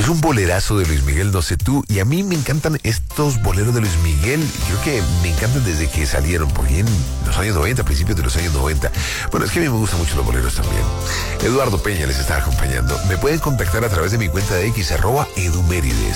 Es un bolerazo de Luis Miguel, no sé tú, y a mí me encantan estos boleros de Luis Miguel. Creo que me encantan desde que salieron, por ahí en los años 90, principios de los años 90. Bueno, es que a mí me gustan mucho los boleros también. Eduardo Peña les está acompañando. Me pueden contactar a través de mi cuenta de X, @Edumérides.